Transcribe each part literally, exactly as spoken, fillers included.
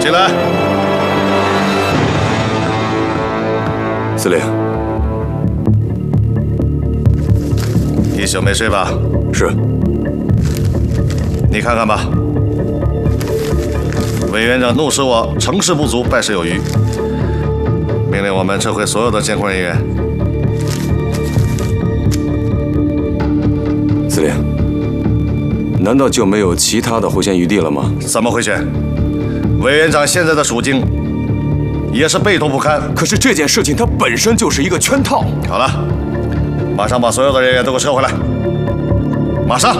起来。 司令， 一宿没睡吧？ 是。 你看看吧。委员长怒视我成事不足，败事有余，命令我们撤回所有的监控人员。 司令，难道就没有其他的回旋余地了吗？ 怎么回旋？委员长现在的处境也是背痛不堪。 可是这件事情它本身就是一个圈套。 好了，马上把所有的人员都给我撤回来，马上。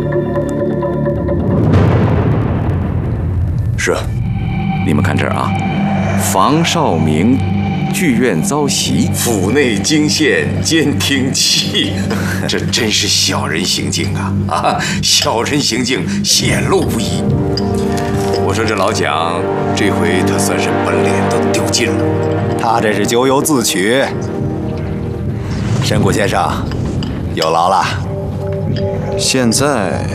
是。你们看这儿啊，房少明剧院遭袭， 府内惊现监听器，这真是小人行径啊！啊，小人行径显露无遗。我说这老蒋这回他算是本脸都丢尽了。 他这是咎由自取。神谷先生，有劳了。 现在。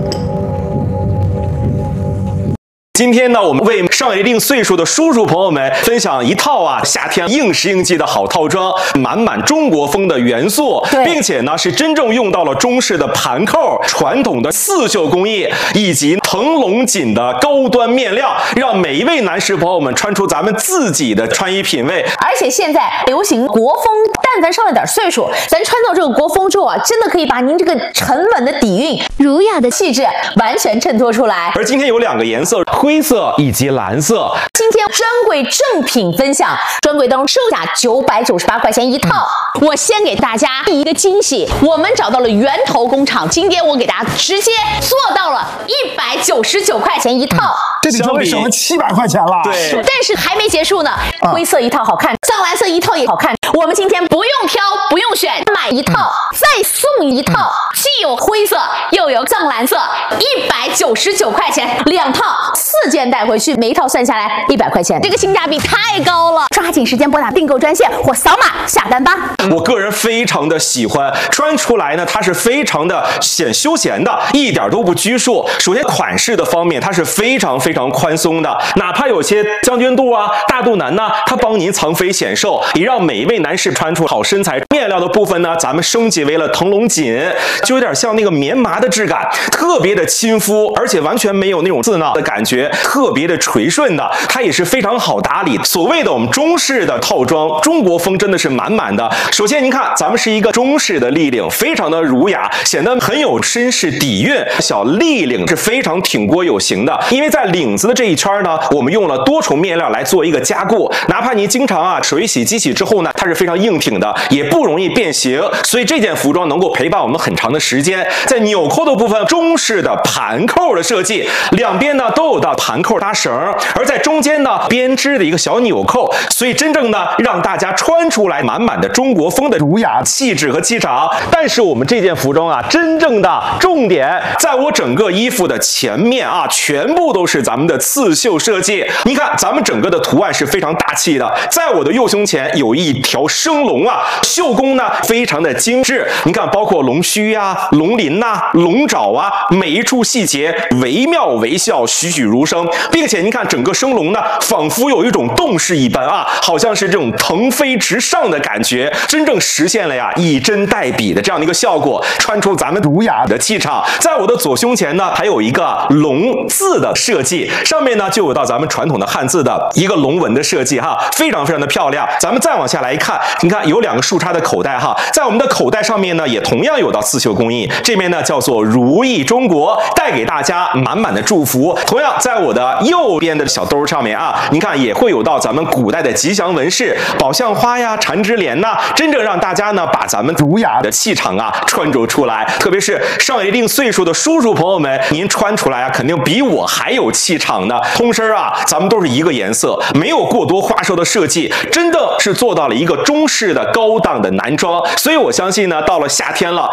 今天呢，我们为上一定岁数的叔叔朋友们分享一套啊夏天应时应季的好套装，满满中国风的元素，并且呢是真正用到了中式的盘扣、传统的刺绣工艺以及腾龙锦的高端面料，让每一位男士朋友们穿出咱们自己的穿衣品味。 而且现在流行国风，但凡上了点岁数，咱穿到这个国风之后啊，真的可以把您这个沉稳的底蕴、儒雅的气质完全衬托出来。 而今天有两个颜色。灰色以及蓝色。 今天专柜正品分享，专柜当中售价九百九十八块钱一套。嗯、我先给大家一个惊喜，我们找到了源头工厂，今天我给大家直接做到了一百九十九块钱一套。嗯、 这里就省了七百块钱了。 对， 但是还没结束呢。灰色一套好看，藏蓝色一套也好看。我们今天不用挑，不用选，买一套、嗯、再送一套，既有灰色又有藏蓝色，一百九十九块钱两套。四件带回去，每一套算下来一百块钱，这个性价比太高了！抓紧时间拨打订购专线或扫码下单吧。 我个人非常的喜欢，穿出来呢，它是非常的显休闲的，一点都不拘束。首先款式的方面，它是非常非常宽松的，哪怕有些将军肚啊、大肚腩呢，它帮您藏肥显瘦，也让每一位男士穿出好身材。面料的部分呢，咱们升级为了腾龙锦，就有点像那个棉麻的质感，特别的亲肤，而且完全没有那种刺挠的感觉。特别的垂顺的，它也是非常好打理。所谓的我们中式的套装，中国风真的是满满的。首先您看，咱们是一个中式的立领，非常的儒雅，显得很有绅士底蕴。小立领是非常挺锅有型的，因为在领子的这一圈呢，我们用了多重面料来做一个加固，哪怕您经常啊水洗机洗之后呢，它是非常硬挺的，也不容易变形，所以这件服装能够陪伴我们很长的时间。在纽扣的部分，中式的盘扣的设计，两边呢都有到盘扣搭绳，而在中间呢编织的一个小纽扣，所以真正呢让大家穿出来满满的中国风的儒雅气质和气场。但是我们这件服装啊，真正的重点在我整个衣服的前面啊，全部都是咱们的刺绣设计。你看咱们整个的图案是非常大气的，在我的右胸前有一条生龙啊，绣工呢非常的精致。你看包括龙须啊、龙鳞呐、啊、龙爪啊，每一处细节惟妙惟肖，栩栩如生。并且您看整个生龙呢，仿佛有一种动势一般啊，好像是这种腾飞直上的感觉，真正实现了呀以针代笔的这样的一个效果，穿出咱们儒雅的气场。在我的左胸前呢，还有一个龙字的设计，上面呢就有到咱们传统的汉字的一个龙纹的设计哈，非常非常的漂亮。咱们再往下来看，你看有两个竖插的口袋哈，在我们的口袋上面呢，也同样有到刺绣工艺，这边呢叫做如意中国，带给大家满满的祝福。同样在我的右边的小兜上面啊，您看也会有到咱们古代的吉祥纹饰，宝相花呀、缠枝莲呐，真正让大家呢把咱们儒雅的气场啊穿着出来。特别是上一定岁数的叔叔朋友们，您穿出来啊，肯定比我还有气场呢。通身啊，咱们都是一个颜色，没有过多花哨的设计，真的是做到了一个中式的高档的男装。所以我相信呢，到了夏天了，这件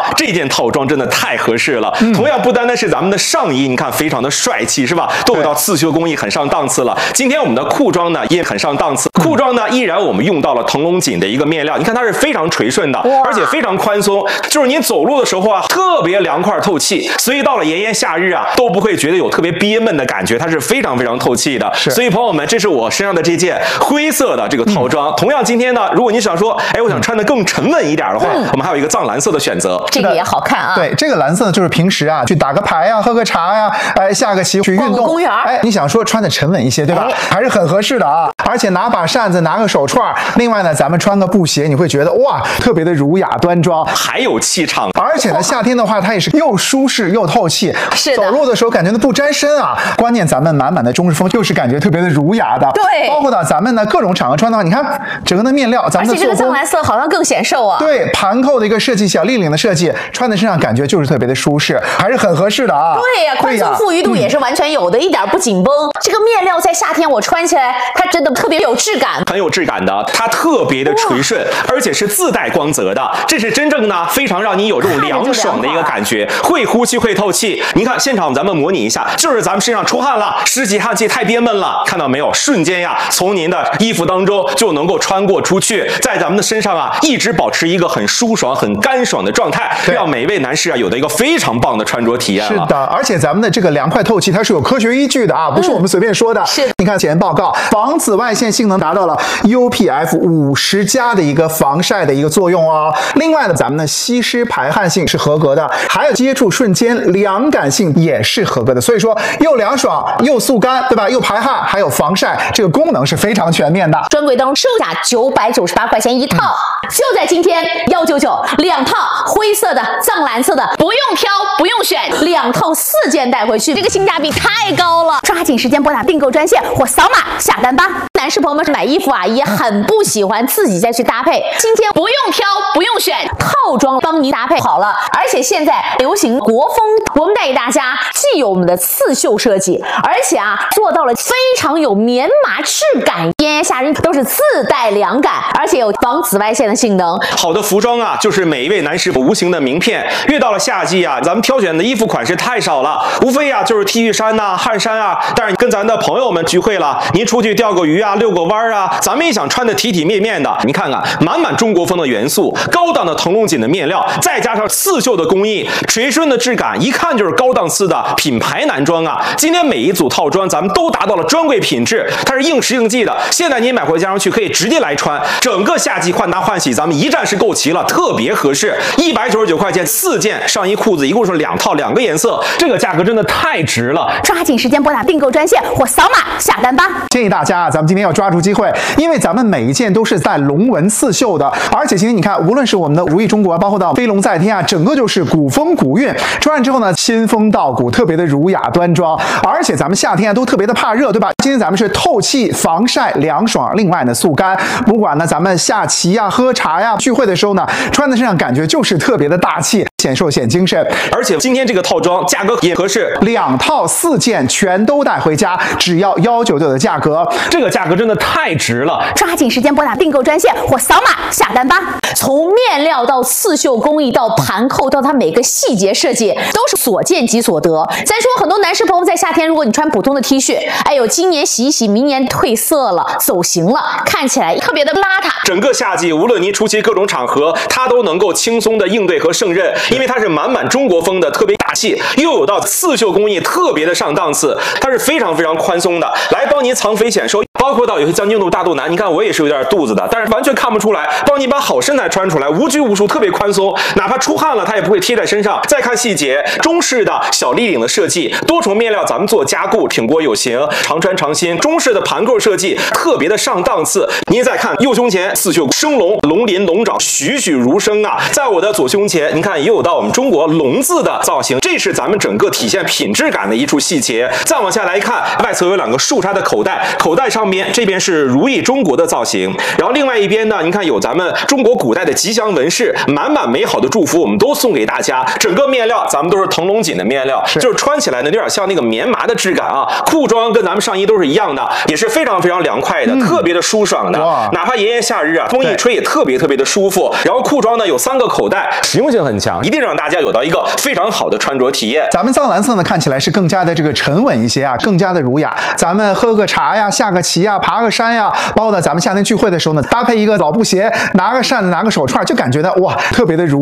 套装真的太合适了。嗯、同样不单单是咱们的上衣，你看非常的帅气，是吧？都有到刺绣工艺，很上档次了。今天我们的裤装呢也很上档次，裤装呢依然我们用到了腾龙锦的一个面料，你看它是非常垂顺的，而且非常宽松，就是你走路的时候啊特别凉快透气，所以到了炎炎夏日啊都不会觉得有特别憋闷的感觉，它是非常非常透气的。所以朋友们，这是我身上的这件灰色的这个套装。嗯、同样今天呢，如果你想说，哎，我想穿的更沉稳一点的话，嗯、我们还有一个藏蓝色的选择， 这个也好看啊。 对，这个蓝色呢，就是平时啊去打个牌呀、喝个茶呀、哎下个棋去运动， 公园， 哎，你想说穿的沉稳一些，对吧？哎、还是很合适的啊。而且拿把扇子，拿个手串，另外呢，咱们穿个布鞋，你会觉得哇，特别的儒雅端庄， 还有气场。 而且呢，夏天的话，它也是又舒适又透气， 是走路的时候感觉呢不沾身啊。关键咱们满满的中式风，又是感觉特别的儒雅的。 对， 包括呢咱们呢各种场合穿的话，你看整个的面料，咱们的而且这个藏蓝色好像更显瘦啊。 对，盘扣的一个设计，小立领的设计，穿在身上感觉就是特别的舒适，还是很合适的啊。 对呀、啊，宽松富裕度也是完全有的，嗯、一点不紧绷。这个面料在夏天我穿起来，它真的特别有质感， 很有质感的，它特别的垂顺，而且是自带光泽的，这是真正呢非常让你有这种凉爽的一个感觉，会呼吸会透气。您看现场咱们模拟一下，就是咱们身上出汗了，湿气汗气太憋闷了，看到没有？瞬间呀，从您的衣服当中就能够穿过出去，在咱们的身上啊，一直保持一个很舒爽、很干爽的状态，让每位男士啊有的一个非常棒的穿着体验了。 是的，而且咱们的这个凉快透气，它是有科学依据的啊，不是我们随便说的。 嗯、是， 你看前报告，防紫外线性能达到了 U P F 五十加的一个防晒的一个作用哦。另外呢，咱们的吸湿排汗性是合格的，还有接触瞬间凉感性也是合格的。所以说，又凉爽又速干，对吧？又排汗，还有防晒，这个功能是非常全面的。 专柜当中售价九百九十八块钱一套，嗯、就在今天一九九两套灰色的、藏蓝色的，不用挑，不用选，两套四件带回去，这个性价比太高了！抓紧时间拨打订购专线或扫码下单吧。男士朋友们买衣服啊，也很不喜欢自己再去搭配，今天不用挑，不用选，套装帮您搭配好了。而且现在流行国风，我们带给大家既有我们的刺绣设计，而且啊做到了非常有棉麻质感，炎炎夏日都是自带凉感，而且有防紫外线的性能。 好的服装啊，就是每一位男士无形的名片。越到了夏季啊，咱们挑选的衣服款式太少了，无非啊就是 T 恤衫呐、啊、汗衫啊。但是跟咱的朋友们聚会了，您出去钓个鱼啊、遛个弯啊，咱们也想穿的体体面面的。你看看，满满中国风的元素，高档的腾龙锦的面料，再加上刺绣的工艺，垂顺的质感，一看就是高档次的品牌男装啊。今天每一组套装咱们都达到了专柜品质，它是应时应季的。现在您买回家上去可以直接来穿，整个夏季换搭换洗咱们一站式购齐了，特别合适。一百九十九块钱四件上衣裤子，一共是两套两个颜色，这个价格真的太值了！ 抓紧时间拨打订购专线或扫码下单吧。 建议大家，咱们今天要抓住机会，因为咱们每一件都是带龙纹刺绣的，而且今天你看，无论是我们的如意中国，包括到飞龙在天啊，整个就是古风古韵。穿上之后呢，新风道骨，特别的儒雅端庄。而且咱们夏天啊都特别的怕热，对吧？今天咱们是透气、防晒、凉爽，另外呢速干。不管呢咱们下棋呀、喝茶呀、聚会的时候呢，穿在身上感觉就是特别的大气，显瘦显精神。 而且今天这个套装价格也合适， 两套四件全都带回家，只要一九九的价格， 这个价格真的太值了！ 抓紧时间拨打订购专线或扫码下单吧。从面料到刺绣工艺到盘扣到它每个细节设计，都是所见即所得。咱说很多男士朋友在夏天，如果你穿普通的 T 恤，哎呦，今年洗一洗，明年褪色了、走形了，看起来特别的邋遢。 整个夏季，无论您出席各种场合，它都能够轻松的应对和胜任，因为它是满满中国风的，特别大气，又有到刺绣工艺，特别的上档次，它是非常非常宽松的，来帮您藏肥显瘦。包括到有些将军肚、大肚腩，你看我也是有点肚子的，但是完全看不出来，帮你把好身材穿出来，无拘无束，特别宽松，哪怕出汗了，它也不会贴在身上。再看细节，中式的小立领的设计，多重面料咱们做加固，挺过有型，常穿常新。中式的盘扣设计，特别的上档次。您再看右胸前刺绣生龙，龙鳞龙爪栩栩如生啊！在我的左胸前，您看也有到我们中国龙字的造型，这是咱们整个体现品质感的一处细节。再往下来看，外侧有两个竖插的口袋，口袋上面边，这边是如意中国的造型，然后另外一边呢，您看有咱们中国古代的吉祥纹饰，满满美好的祝福，我们都送给大家。整个面料咱们都是腾龙锦的面料，就是穿起来呢有点像那个棉麻的质感啊。裤装跟咱们上衣都是一样的，也是非常非常凉快的，嗯、特别的舒爽的。哪怕炎炎夏日啊，风一吹也特别特别的舒服。然后裤装呢有三个口袋，实用性很强，一定让大家有到一个非常好的穿着体验。 咱们藏蓝色呢看起来是更加的这个沉稳一些啊，更加的儒雅。咱们喝个茶呀，下个棋呀，爬个山呀，包括呢咱们夏天聚会的时候呢，搭配一个老布鞋，拿个扇子，拿个手串，就感觉呢哇特别的儒。